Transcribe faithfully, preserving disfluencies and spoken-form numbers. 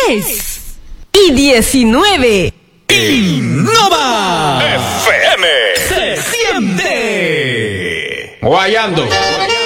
diez y diecinueve. Innova F M. Se siente. Guayando.